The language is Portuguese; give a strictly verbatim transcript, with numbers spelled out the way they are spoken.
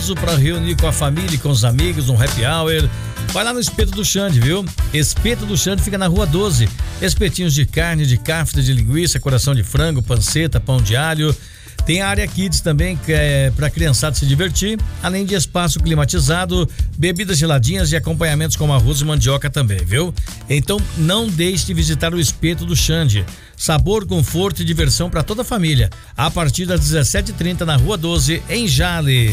gostoso para reunir com a família e com os amigos, um happy hour. Vai lá no Espeto do Xande, viu? Espeto do Xande fica na Rua doze. Espetinhos de carne, de cafta, de linguiça, coração de frango, panceta, pão de alho. Tem a área Kids também, que é para criançada se divertir, além de espaço climatizado, bebidas geladinhas e acompanhamentos como arroz e mandioca também, viu? Então não deixe de visitar o Espeto do Xande. Sabor, conforto e diversão para toda a família. A partir das dezessete e trinta na Rua doze, em Jales.